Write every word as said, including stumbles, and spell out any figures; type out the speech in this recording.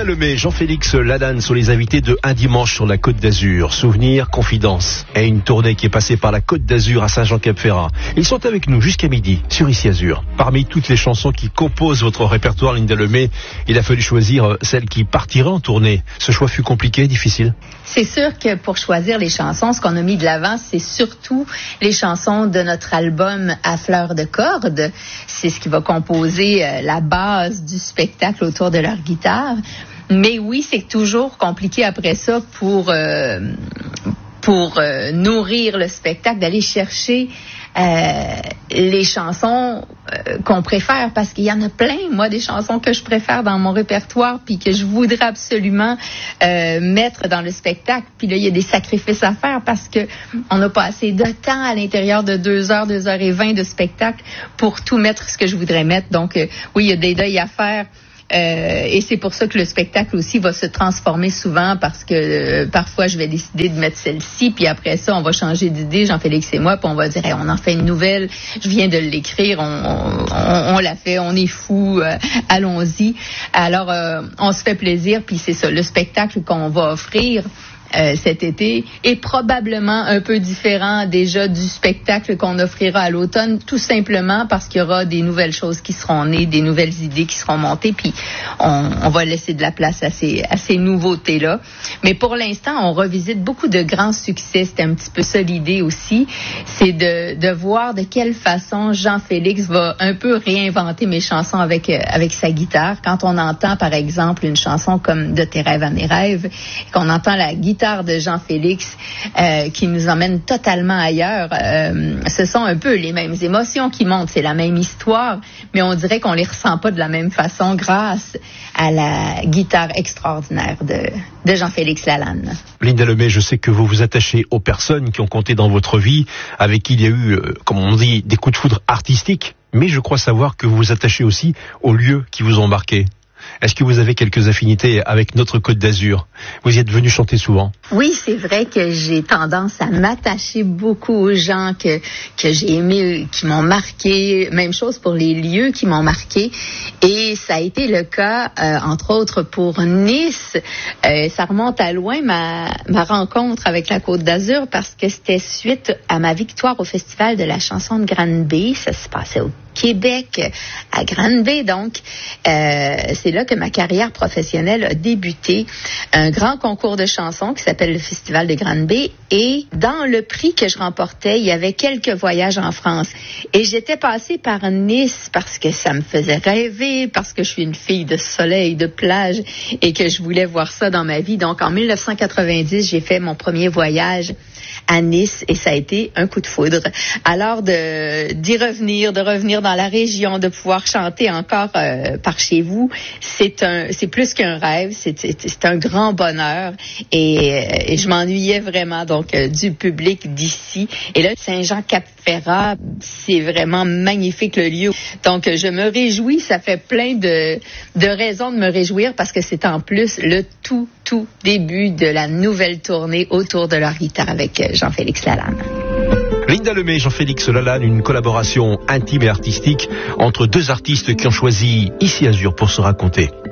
Lemay, Jean-Félix Lalanne sont les invités de Un dimanche sur la Côte d'Azur. Souvenirs, confidences et une tournée qui est passée par la Côte d'Azur à Saint-Jean-Cap-Ferrat. Ils sont avec nous jusqu'à midi sur Ici Azur. Parmi toutes les chansons qui composent votre répertoire, Linda Lemay, il a fallu choisir celle qui partirait en tournée. Ce choix fut compliqué, difficile? C'est sûr que pour choisir les chansons, ce qu'on a mis de l'avant, c'est surtout les chansons de notre album À fleur de corde. C'est ce qui va composer euh, la base du spectacle autour de leur guitare. Mais oui, c'est toujours compliqué après ça pour euh, pour euh, nourrir le spectacle, d'aller chercher euh, les chansons euh, qu'on préfère, parce qu'il y en a plein, moi, des chansons que je préfère dans mon répertoire, puis que je voudrais absolument euh, mettre dans le spectacle. Puis là, il y a des sacrifices à faire parce que on n'a pas assez de temps à l'intérieur de deux heures, deux heures et vingt de spectacle pour tout mettre ce que je voudrais mettre. Donc, euh, oui, il y a des deuils à faire. Euh, et c'est pour ça que le spectacle aussi va se transformer souvent, parce que euh, parfois je vais décider de mettre celle-ci, puis après ça on va changer d'idée, Jean-Félix et moi, puis on va dire hey, on en fait une nouvelle, je viens de l'écrire, on, on, on, on l'a fait, on est fou, euh, allons-y. Alors euh, on se fait plaisir, puis c'est ça, le spectacle qu'on va offrir Euh, cet été est probablement un peu différent déjà du spectacle qu'on offrira à l'automne, tout simplement parce qu'il y aura des nouvelles choses qui seront nées, des nouvelles idées qui seront montées, puis on, on va laisser de la place à ces, à ces nouveautés-là. Mais pour l'instant, on revisite beaucoup de grands succès. C'était un petit peu ça l'idée aussi, c'est de, de voir de quelle façon Jean-Félix va un peu réinventer mes chansons avec, euh, avec sa guitare. Quand on entend, par exemple, une chanson comme De tes rêves à mes rêves, qu'on entend la guitare de Jean-Félix euh, qui nous emmène totalement ailleurs. Euh, ce sont un peu les mêmes émotions qui montent, c'est la même histoire, mais on dirait qu'on les ressent pas de la même façon grâce à la guitare extraordinaire de, de Jean-Félix Lalanne. Linda Lemay, je sais que vous vous attachez aux personnes qui ont compté dans votre vie, avec qui il y a eu, euh, comme on dit, des coups de foudre artistiques, mais je crois savoir que vous vous attachez aussi aux lieux qui vous ont marqué. Est-ce que vous avez quelques affinités avec notre Côte d'Azur? Vous y êtes venu chanter souvent. Oui, c'est vrai que j'ai tendance à m'attacher beaucoup aux gens que, que j'ai aimés, qui m'ont marqué. Même chose pour les lieux qui m'ont marqué. Et ça a été le cas, euh, entre autres, pour Nice. Euh, ça remonte à loin, ma, ma rencontre avec la Côte d'Azur, parce que c'était suite à ma victoire au Festival de la chanson de Granby. Ça se passait au Québec, à Granby, donc. Euh, c'est là que ma carrière professionnelle a débuté. Un grand concours de chansons qui s'appelle le Festival de Granby. Et dans le prix que je remportais, il y avait quelques voyages en France. Et j'étais passée par Nice parce que ça me faisait rêver, parce que je suis une fille de soleil, de plage, et que je voulais voir ça dans ma vie. Donc, en dix-neuf cent quatre-vingt-dix, j'ai fait mon premier voyage à Nice et ça a été un coup de foudre. Alors, de, d'y revenir, de revenir dans la région, de pouvoir chanter encore euh, par chez vous, c'est un, c'est plus qu'un rêve, c'est, c'est, c'est un grand bonheur et, et je m'ennuyais vraiment donc euh, du public d'ici. Et là, Saint-Jean-Cap-Ferrat, c'est vraiment magnifique le lieu. Donc, je me réjouis, ça fait plein de, de raisons de me réjouir parce que c'est en plus le tout, tout début de la nouvelle tournée autour de leur guitare avec Jean-Félix Lalanne. Linda Lemay et Jean-Félix Lalanne, une collaboration intime et artistique entre deux artistes qui ont choisi Ici Azur pour se raconter.